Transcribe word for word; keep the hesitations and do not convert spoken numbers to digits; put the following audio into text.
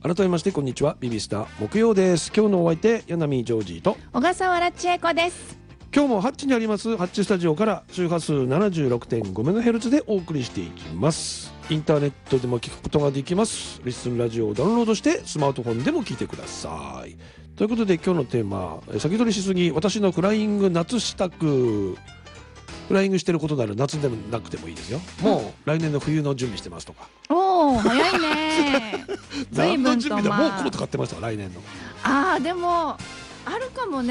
改めましてこんにちは。ビビスタ木曜です。今日のお相手柳波ジョージと小笠原千恵子です。 今日もハッチにありますハッチスタジオから周波数 ななじゅうろくてんごメガヘルツ でお送りしていきます。インターネットでも聞くことができます。リッスンラジオをダウンロードしてスマートフォンでも聞いてください。ということで今日のテーマ、先取りしすぎ私のフライング夏支度。フライングしてることなら夏でもなくてもいいですよ。もう来年の冬の準備してますとか。 おお早いね。 何の準備だ、 まあ、 もうコート買ってました来年の。 ああでもあるかもね。